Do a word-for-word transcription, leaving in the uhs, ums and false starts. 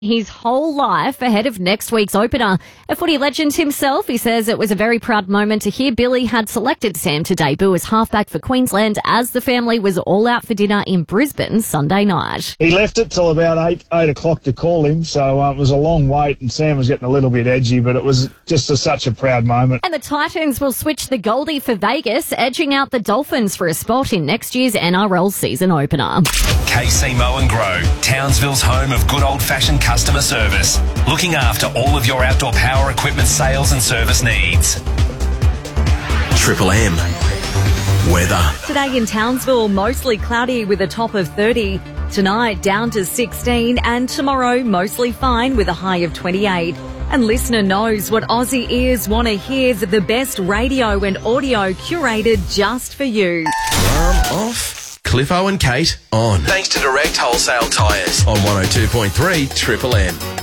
his whole life ahead of next week's opener. A footy legend himself, he says it was a very proud moment to hear Billy had selected Sam to debut as halfback for Queensland as the family was all out for dinner in Brisbane Sunday night. He left it till about eight, eight o'clock to call him, so uh, it was a long wait and Sam was getting a little bit edgy, but it was just a, such a proud moment. And the Titans will switch the Goldie for Vegas, edging out the Dolphins for a spot in next year's N R L season opener. K C Mow and Grow, Townsville's home of good old-fashioned customer service, looking after all of your outdoor power equipment sales and service needs. Triple M weather. Today in Townsville, mostly cloudy with a top of thirty. Tonight, down to sixteen, and tomorrow, mostly fine with a high of twenty-eight. And listener knows what Aussie ears want to hear, the best radio and audio curated just for you. Alarm off. Cliffo and Kate on. Thanks to Direct Wholesale Tyres on one oh two point three Triple M.